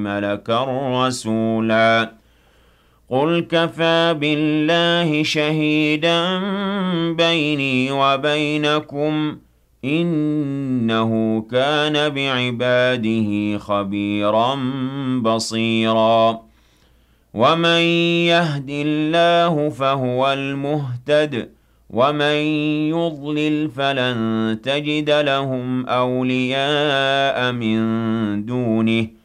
مَلَكًا رَّسُولًا قُلْ كَفَىٰ بِاللَّهِ شَهِيدًا بَيْنِي وَبَيْنَكُمْ ۚ إِنَّهُ كَانَ بِعِبَادِهِ خَبِيرًا بَصِيرًا وَمَن يَهْدِ اللَّهُ فَهُوَ الْمُهْتَدِ ۖ وَمَن يُضْلِلْ فَلَن تَجِدَ لَهُمْ أَوْلِيَاءَ مِن دُونِهِ